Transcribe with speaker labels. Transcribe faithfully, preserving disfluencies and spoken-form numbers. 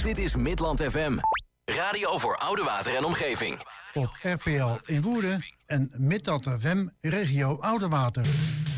Speaker 1: Dit is Midland F M. Radio voor Oudewater en omgeving.
Speaker 2: Op R P L in Woerden en Midland F M regio Oudewater.